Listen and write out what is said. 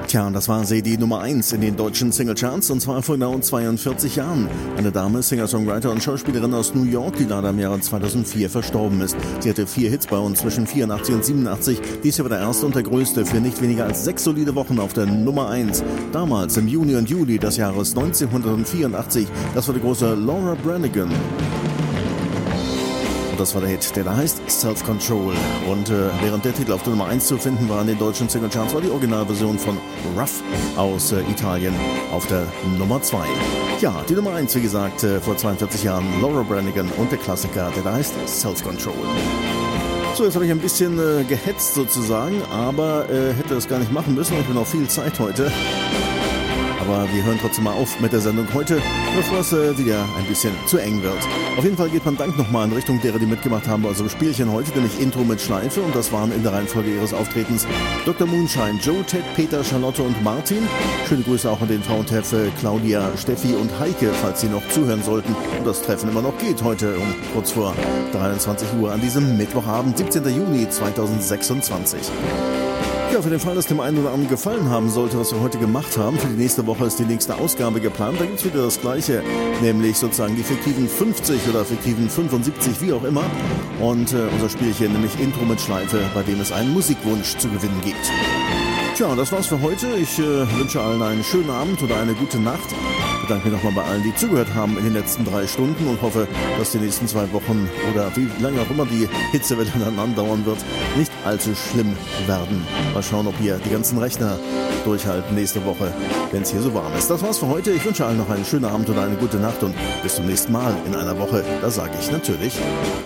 Tja, und das war sie, die Nummer 1 in den deutschen Singlecharts, und zwar vor genau 42 Jahren. Eine Dame, Singer-Songwriter und Schauspielerin aus New York, die leider im Jahre 2004 verstorben ist. Sie hatte 4 Hits bei uns zwischen 84 und 87. Dies hier war der erste und der größte für nicht weniger als 6 solide Wochen auf der Nummer 1. Damals im Juni und Juli des Jahres 1984. Das war die große Laura Branigan. Das war der Hit, der da heißt Self-Control. Und während der Titel auf der Nummer 1 zu finden war in den deutschen Singlecharts, war die Originalversion von Rough aus Italien auf der Nummer 2. Ja, die Nummer 1, wie gesagt, vor 42 Jahren, Laura Branigan und der Klassiker, der da heißt Self-Control. So, jetzt habe ich ein bisschen gehetzt sozusagen, aber hätte das gar nicht machen müssen. Ich habe noch viel Zeit heute. Aber wir hören trotzdem mal auf mit der Sendung heute, bevor es wieder ein bisschen zu eng wird. Auf jeden Fall geht man Dank nochmal in Richtung derer, die mitgemacht haben bei unserem Spielchen heute, nämlich Intro mit Schleife, und das waren in der Reihenfolge ihres Auftretens Dr. Moonshine, Joe, Ted, Peter, Charlotte und Martin. Schöne Grüße auch an den Frauentreff Claudia, Steffi und Heike, falls Sie noch zuhören sollten und das Treffen immer noch geht, heute um kurz vor 23 Uhr an diesem Mittwochabend, 17. Juni 2026. Ja, für den Fall, dass dem einen oder anderen gefallen haben sollte, was wir heute gemacht haben, für die nächste Woche ist die nächste Ausgabe geplant. Da gibt es wieder das Gleiche, nämlich sozusagen die fiktiven 50 oder fiktiven 75, wie auch immer. Und unser Spielchen, nämlich Intro mit Schleife, bei dem es einen Musikwunsch zu gewinnen gibt. Tja, das war's für heute. Ich wünsche allen einen schönen Abend oder eine gute Nacht. Ich bedanke mich nochmal bei allen, die zugehört haben in den letzten 3 Stunden und hoffe, dass die nächsten 2 Wochen oder wie lange auch immer die Hitzewelle dann andauern wird, nicht allzu schlimm werden. Mal schauen, ob hier die ganzen Rechner durchhalten nächste Woche, wenn es hier so warm ist. Das war's für heute. Ich wünsche allen noch einen schönen Abend oder eine gute Nacht und bis zum nächsten Mal in einer Woche. Da sage ich natürlich